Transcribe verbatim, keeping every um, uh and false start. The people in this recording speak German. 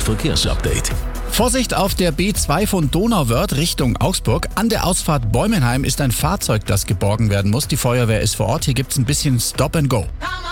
Verkehrsupdate. Vorsicht auf der B zwei von Donauwörth Richtung Augsburg. An der Ausfahrt Bäumenheim ist ein Fahrzeug, das geborgen werden muss. Die Feuerwehr ist vor Ort. Hier gibt's ein bisschen Stop and Go.